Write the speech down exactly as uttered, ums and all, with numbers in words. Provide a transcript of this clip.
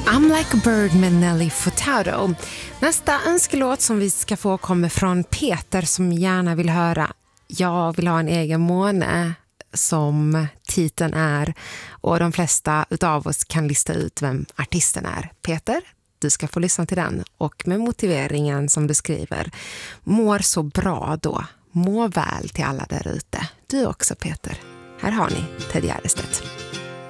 I'm like a bird med Nelly Furtado. Nästa önskelåt som vi ska få kommer från Peter som gärna vill höra Jag vill ha en egen måne, som titeln är, och de flesta utav oss kan lista ut vem artisten är. Peter, du ska få lyssna till den, och med motiveringen som du skriver: mår så bra då, må väl till alla där ute. Du också, Peter. Här har ni Ted Gärdestedt.